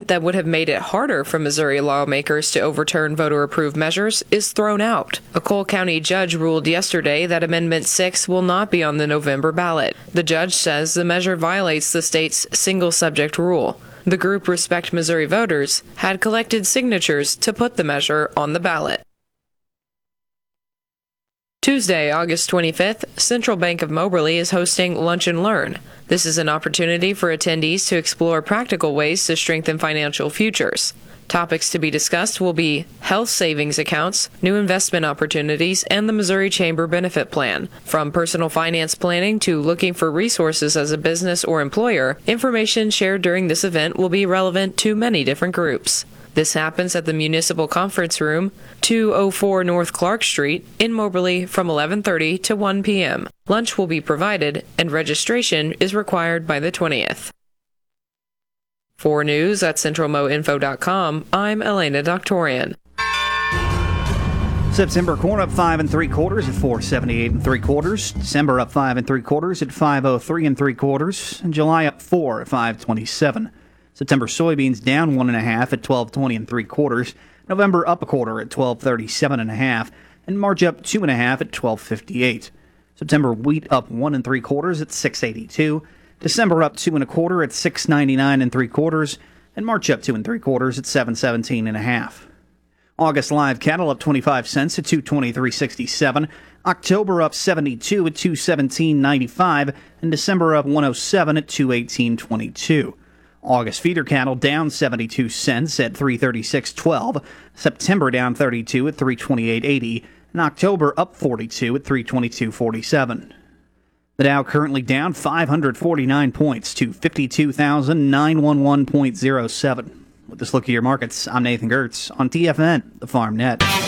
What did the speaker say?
that would have made it harder for Missouri lawmakers to overturn voter-approved measures is thrown out. A Cole County judge ruled yesterday that Amendment 6 will not be on the November ballot. The judge says the measure violates the state's single-subject rule. The group Respect Missouri Voters had collected signatures to put the measure on the ballot. Tuesday, August 25th, Central Bank of Moberly is hosting Lunch and Learn. This is an opportunity for attendees to explore practical ways to strengthen financial futures. Topics to be discussed will be health savings accounts, new investment opportunities, and the Missouri Chamber Benefit Plan. From personal finance planning to looking for resources as a business or employer, information shared during this event will be relevant to many different groups. This happens at the Municipal Conference Room, 204 North Clark Street, in Moberly from 11:30 to 1 p.m. Lunch will be provided, and registration is required by the 20th. For news at centralmoinfo.com, I'm Elena Doctorian. September corn up 5 3/4 at 478 3/4. December up 5 3/4 at 503 3/4. And July up 4 at 527. September soybeans down 1.5 at 1220 3/4. November up 1/4 at 1237 1/2. And March up 2.5 at 1258. September wheat up 1 3/4 at 682. December up 2 1/4 at 699 3/4. And March up 2 3/4 at 717 1/2. August live cattle up 25 cents at 223.67. October up 72 at 217.95. And December up 107 at 218.22. August feeder cattle down 72 cents at 336.12. September down 32 at 328.80. And October up 42 at 322.47. The Dow currently down 549 points to 52,911.07. With this look at your markets, I'm Nathan Gertz on TFN, the Farm Net.